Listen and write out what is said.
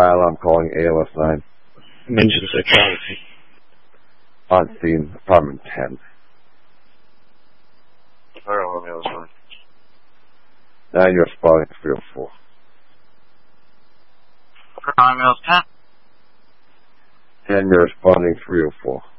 fire alarm calling ALS 9. Ninja Psychology. On scene, apartment 10. Fire alarm ALS 9. 9, you're responding 304. Fire alarm ALS 10. 10, you're responding 304.